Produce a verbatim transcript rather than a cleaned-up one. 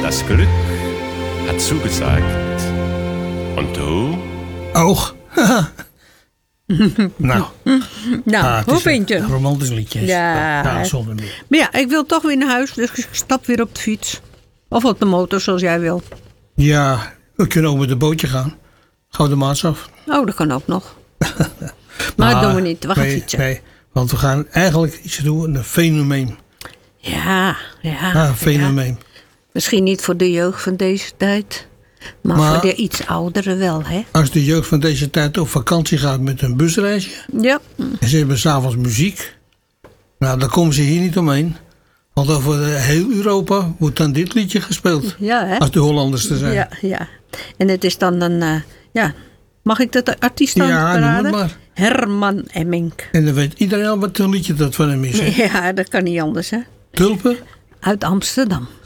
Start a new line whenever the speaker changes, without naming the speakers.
Das Glück hat zugesagt. Und du?
Ook. Nou,
Nou,
ah, het
hoe
is
vind je
een
het?
romantisch liedje.
Ja.
ja, zonder meer.
Maar ja, ik wil toch weer naar huis, dus ik stap weer op de fiets. Of op de motor, zoals jij wil.
Ja, we kunnen ook met een bootje gaan. Gouden Maas af.
Oh, dat kan ook nog. Maar dat doen we niet, we gaan
nee,
fietsen.
Nee, want we gaan eigenlijk iets doen, een fenomeen.
Ja, ja.
Ja, een fenomeen.
Ja. Misschien niet voor de jeugd van deze tijd. Maar,
Maar-
voor de iets ouderen wel, hè?
Als de jeugd van deze tijd op vakantie gaat met een busreisje.
Ja.
En ze hebben s'avonds muziek. Nou, dan komen ze hier niet omheen. Want over heel Europa wordt dan dit liedje gespeeld.
Ja, hè?
Als de Hollanders er zijn.
Ja, ja. En het is dan een, uh, ja... Mag ik dat artiest dan
Ja, noem het
verraden?
maar.
Herman Emmink.
En dan weet iedereen al wat een liedje dat van hem is. Hè?
Ja, dat kan niet anders, hè?
Tulpen.
Uit Amsterdam.